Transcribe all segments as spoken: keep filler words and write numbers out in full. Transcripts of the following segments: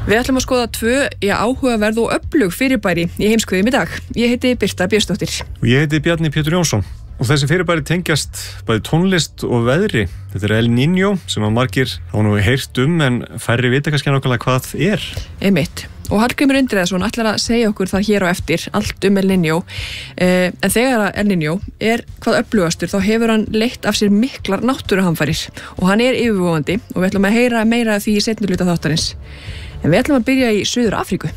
Við ætlum að skoða tvö í áhugaverð og öflug fyrirbæri í heimskviðum í dag. Ég heiti Birta Björnsdóttir. Og ég heiti Bjarni Pétur Jónsson. Og þessi fyrirbæri tengjast bæði tónlist og veðri. Þetta er El Niño sem að margir hafa nú heyrt um en færri vita kannski nákvæmlega hvað er. Einmitt. Og Hallgrímur Indriðason ætlar að segja okkur það hér á eftir, allt um El Niño. Eh, en þegar El Niño er hvað öflugastur þá hefur hann leitt af sér miklar náttúruhamfarir. Og hann er yfirvofandi og við ætlum að heyra meira af því í seinni hluta þáttarins. En við ætlum að byrja í Suður Afríku.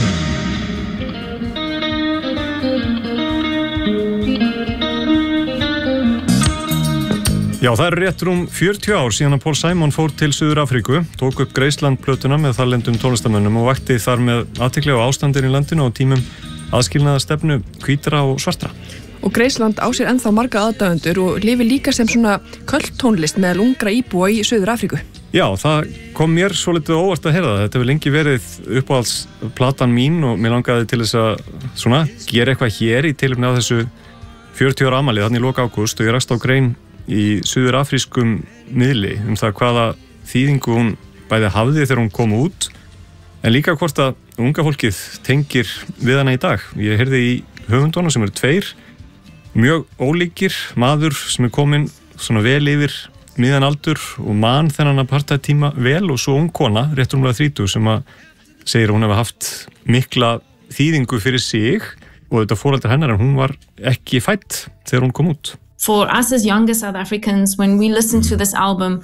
Já, það er rétt rúm fjörutíu ár síðan að Paul Simon fór til Suður Afríku, tók upp Graceland-plötuna með þarlendum tónlistarmönnum og vakti þar með athygli á ástandir í landinu og tímum aðskilnaða stefnu hvítra og svartra. Og Graceland á sér ennþá marga aðdáendur og lifir líka sem svona köld tónlist meðal ungra íbúa í Suður Afríku. Já, það kom mér svolítið óvart að heyra það. Þetta hefur lengi verið uppáhalds platan mín og mér langaði til þess að svona, gera eitthvað hér í tilefni af þessu fjörutíu ára afmæli þannig í lok ágúst og ég rakst á grein í suður afrískum miðli um það hvaða þýðingu hún bæði hafði þegar hún kom út en líka hvort að unga fólkið tengir við hana í dag. Ég heyrði í höfundana sem eru tveir, mjög ólíkir, maður sem er kominn svona vel yfir miðan aldur og man þennan apartheidtíma vel og svo ung kona, rétt rúmlega þrítug sem að segir að hún hefði haft mikla þýðingu fyrir sig og þetta foreldrar hennar en hún var ekki fædd þegar hún kom út. For us as younger South Africans, when we listened to this album,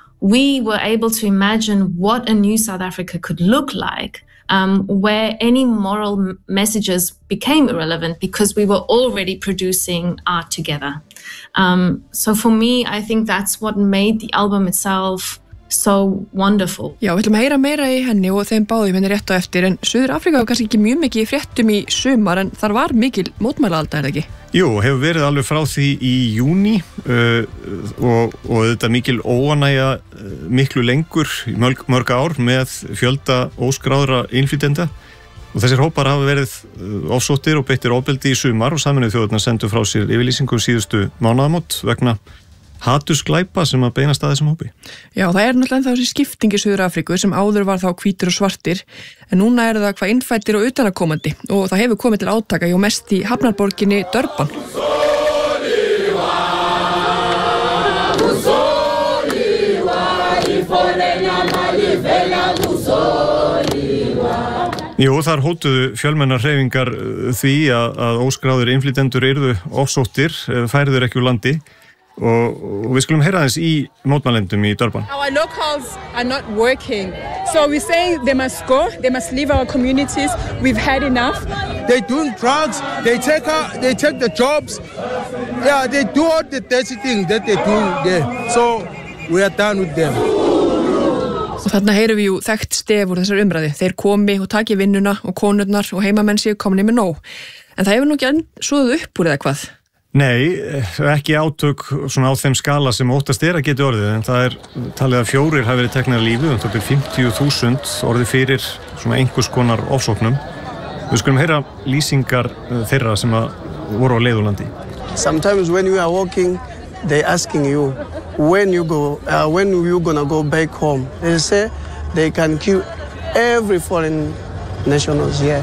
we were able to imagine what a new South Africa could look like, um, where any moral messages became irrelevant because we were already producing art together. Um, so for me, I think that's what made the album itself so wonderful. Já, við ætlum að heyra meira í henni og þeim báðum henni rétt á eftir en Suður Afríka var kannski ekki mjög mikið í fréttum í sumar en þar var mikil mótmælaalda, er það ekki? Jú, hefur verið alveg frá því í júní uh, og, og þetta mikil óánægja uh, miklu lengur í mörg, mörg ár með fjölda óskráðra innflytjenda og þessir hópar hafa verið uh, ofsóttir og beittir ofbeldi í sumar og Sameinuðu þjóðirnar sendu frá sér yfirlýsingu síðustu mánaðamót vegna hatursglæpa sem að beinast að þessum hópi. Já, það er náttúrulega ennþá þessi skipting í Suður Afríku sem áður var þá hvítir og svartir en núna er það hvað innfæddir og utanakomandi og það hefur komið til átaka hjá mest í hafnarborginni Durban. Jú, þar hótuðu fjölmennar hreyfingar því að, að óskráðir innflytjendur yrðu ofsóttir, færður ekki úr landi og, og við skulum heyra þess í mótmælendum í Durban. Our locals are not working, so we say they must go, they must leave our communities, we've had enough. They doing drugs, they take out, they take the jobs, yeah, they do all the dirty things that they do there, so we are done with them. Og þarna heyrum við jú þekkt stef úr þessar umræði. Þeir komi og taki vinnuna og konurnar og heimamenn séu komni með nóg. En það hefur nú ekki enn svoðuð upp úr eða hvað? Nei, ekki átök svona á þeim skala sem óttast er að geti orðið, en það er talið að fjórir hafi verið teknir af lífi, um það byrjum fimmtíu þúsund orðið fyrir svona einhvers konar ofsóknum. Við skulum heyra lýsingar þeirra sem að voru á leið úr landi. Sometimes when you are walking, they asking you when you go, uh, when you gonna go back home. They say they can kill every foreign nationals here.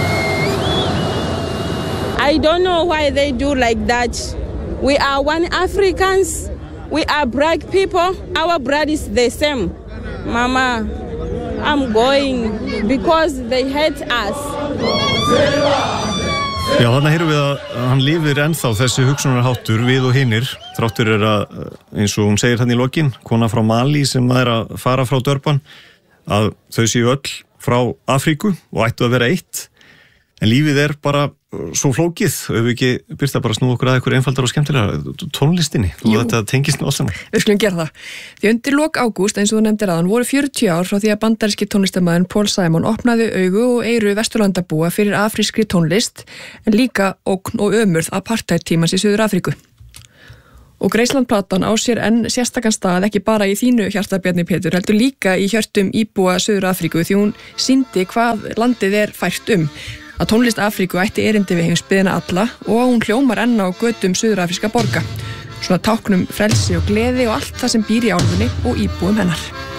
I don't know why they do like that. We are one Africans. We are black people. Our blood is the same. Mama, I'm going because they hate us. Já, þarna heyrum við að hann lifir ennþá þessi hugsunarháttur við og hinnir. Þráttur er að, eins og hún segir hann í lokin, kona frá Mali sem er að fara frá Durban, að þau séu öll frá Afríku og ættu að vera eitt. En lífið er bara svo flókið, ef við ekki byrsta bara snúa okkur að ykkur einfaldar og skemmtilega tónlistinni og þetta tengist nú alls. Við skulum gera það. Því undir lok ágúst, eins og þú nefndir aðan, voru fjörutíu ár frá því að bandaríski tónlistarmaðurinn Paul Simon opnaði augu og eyru Vesturlandabúa fyrir afrískri tónlist, en líka ógn og ömurð apartheidtímans í Suður Afríku. Og Graceland-platan á sér enn sérstakann stað ekki bara í þínu hjarta, Bjarni Pétur, heldur líka í hjörtum íbúa Suður Afríku því hún sýndi hvað landið er fært um. Að tónlist Afríku ætti erindi við heimsbyggðina alla og hún hljómar enn á götum suður-afríska borga. Svona táknum frelsi og gleði og allt það sem býr í álfunni og íbúum hennar.